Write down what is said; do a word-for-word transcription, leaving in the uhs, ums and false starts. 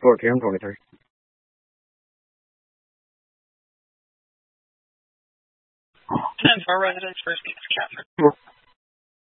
forty, I'm forty-three. Ten for our residents, first name is Catherine.